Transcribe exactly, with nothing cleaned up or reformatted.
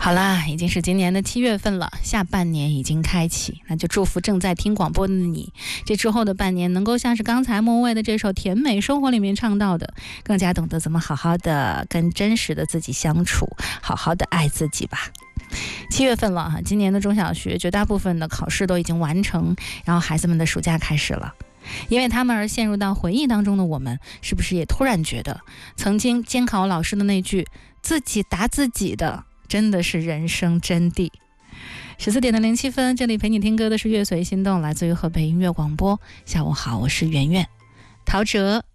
好啦，已经是今年的七月份了，下半年已经开启，那就祝福正在听广播的你，这之后的半年能够像是刚才莫文蔚的这首《甜美生活》里面唱到的，更加懂得怎么好好的跟真实的自己相处，好好的爱自己吧。七月份了哈，今年的中小学绝大部分的考试都已经完成，然后孩子们的暑假开始了。因为他们而陷入到回忆当中的我们，是不是也突然觉得曾经监考老师的那句自己答自己的真的是人生真谛？十四点的零七分，这里陪你听歌的是乐随心动，来自于河北音乐广播。下午好，我是圆圆。陶喆